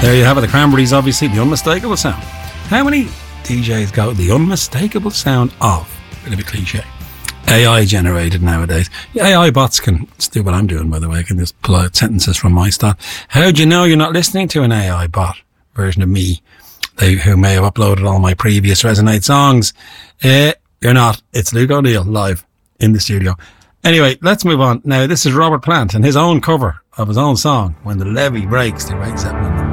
There you have it, the Cranberries, obviously, the unmistakable sound. How many DJs go the unmistakable sound of? Bit of a cliche. AI generated nowadays. AI bots can do what I'm doing, by the way. I can just pull out sentences from my stuff. How do you know you're not listening to an AI bot version of me, who may have uploaded all my previous Resonate songs? You're not. It's Luke O'Neill live in the studio. Anyway, let's move on. Now, this is Robert Plant and his own cover of his own song, When the Levee Breaks, to Greg Zeppelin.